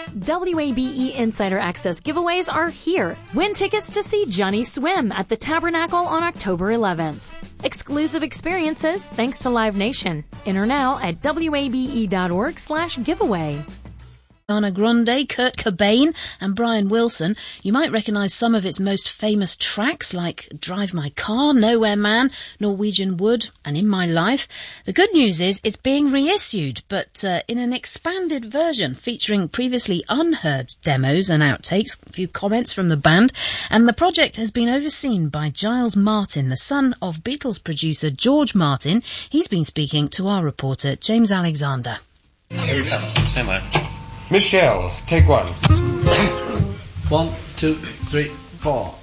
WABE Insider Access giveaways are here. Win tickets to see Johnny Swim at the Tabernacle on October 11th. Exclusive experiences thanks to Live Nation. Enter now at wabe.org/giveaway. Ariana Grande, Kurt Cobain and Brian Wilson. You might recognise some of its most famous tracks like Drive My Car, Nowhere Man, Norwegian Wood and In My Life. The good news is it's being reissued, but in an expanded version featuring previously unheard demos and outtakes, a few comments from the band, and the project has been overseen by Giles Martin, the son of Beatles producer George Martin. He's been speaking to our reporter James Alexander. Say mate. Michelle, take one. 1, 2, 3, 4.